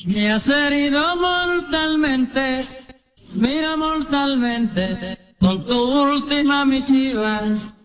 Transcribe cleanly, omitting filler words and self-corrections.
Me has herido mortalmente, mira mortalmente, con tu última misiva.